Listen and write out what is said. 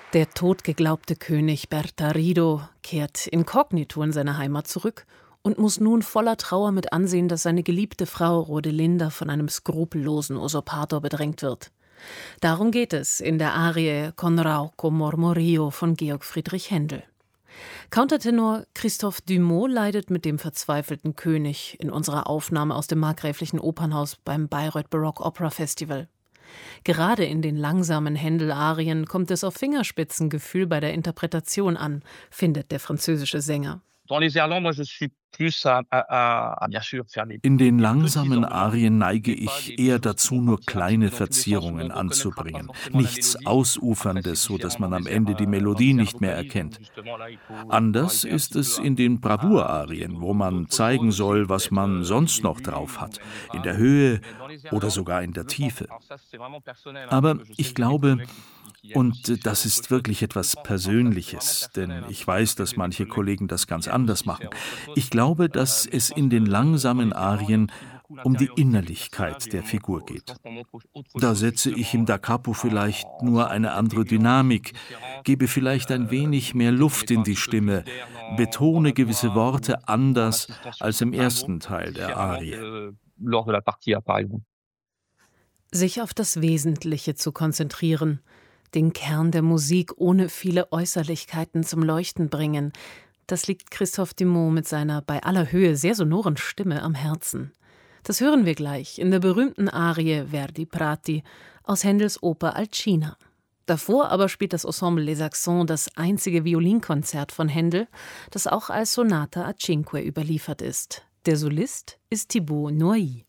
Der totgeglaubte König Bertarido kehrt inkognito in seine Heimat zurück und muss nun voller Trauer mit ansehen, dass seine geliebte Frau Rodelinda von einem skrupellosen Usurpator bedrängt wird. Darum geht es in der Arie Con Rauco Mormorio von Georg Friedrich Händel. Countertenor Christophe Dumont leidet mit dem verzweifelten König in unserer Aufnahme aus dem Markgräflichen Opernhaus beim Bayreuth Baroque Opera Festival. Gerade in den langsamen Händel-Arien kommt es auf Fingerspitzengefühl bei der Interpretation an, findet der französische Sänger. In den langsamen Arien neige ich eher dazu, nur kleine Verzierungen anzubringen. Nichts Ausuferndes, so dass man am Ende die Melodie nicht mehr erkennt. Anders ist es in den Bravour-Arien, wo man zeigen soll, was man sonst noch drauf hat, in der Höhe oder sogar in der Tiefe. Aber ich glaube, und das ist wirklich etwas Persönliches, denn ich weiß, dass manche Kollegen das ganz anders machen. Ich glaube, dass es in den langsamen Arien um die Innerlichkeit der Figur geht. Da setze ich im Da Capo vielleicht nur eine andere Dynamik, gebe vielleicht ein wenig mehr Luft in die Stimme, betone gewisse Worte anders als im ersten Teil der Arie. Sich auf das Wesentliche zu konzentrieren, den Kern der Musik ohne viele Äußerlichkeiten zum Leuchten bringen, das liegt Christophe Dumont mit seiner bei aller Höhe sehr sonoren Stimme am Herzen. Das hören wir gleich in der berühmten Arie Verdi Prati aus Händels Oper Alcina. Davor aber spielt das Ensemble Les Accents das einzige Violinkonzert von Händel, das auch als Sonata a cinque überliefert ist. Der Solist ist Thibaut Noilly.